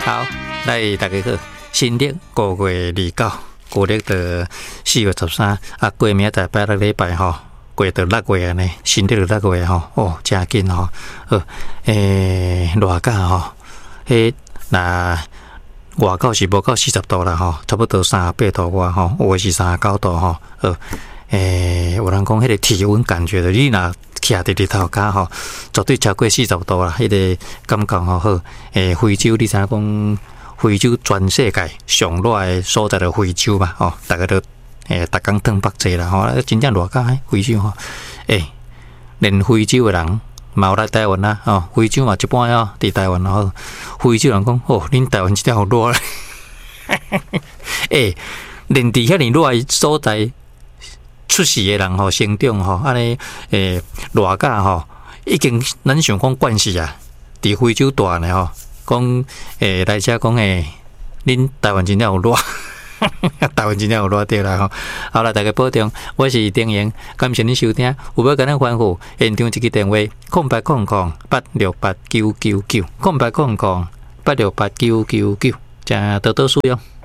好，来大家好，新历5月29，旧历的4月13啊，过明仔拜六礼拜吼，过到6月安尼，新历就6月吼，哦，真紧吼，热假吼，那外口是无到40度啦吼，差不多38度外吼，有诶是39度吼，有人讲迄个体温感觉的，你若徛伫日头骹吼，绝对超过40度啦，迄个感觉吼好。非洲你知影讲，非洲全世界上热诶所在就非洲嘛，吼，大家都逐工汤北济啦，吼，真正热甲非洲吼，连非洲诶人嘛有来台湾啦，吼，非洲嘛一半哦伫台湾吼，非洲人讲，哦，恁台湾真正好热咧，连伫遐尼热诶所在。出世的人吼，成长吼，安尼热假吼，已经咱想讲惯势啊，伫非洲大呢吼，讲来遮讲恁台湾真正有热，台湾真正有热对啦吼。好啦，大家保重，我是丁莹，感谢恁收听。有要跟咱吩咐，现场一个电话：0800868999，0800868999，请多多使用。